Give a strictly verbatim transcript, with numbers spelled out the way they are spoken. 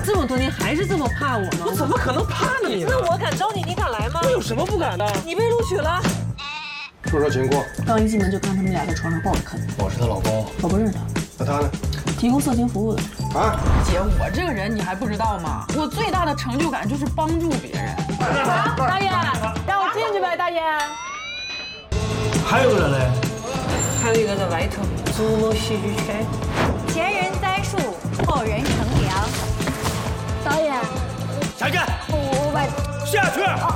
这么多年还是这么怕我吗？ 我怎么可能怕你呢？ 那我敢招你，你敢来吗？ 我有什么不敢的？ 你被录取了。 说说情况。 刚一进门就看他们俩在床上抱着啃。 我是她老公。 我不认识他。 那他呢？ 提供色情服务的。 啊？ 姐，我这个人你还不知道吗？我最大的成就感就是帮助别人。 大爷，让我进去呗，大爷。 还有个人嘞？ 还有一个在外头，竹楼戏剧圈。 前人栽树，后人乘凉。 导演， 下去， 我我把下去。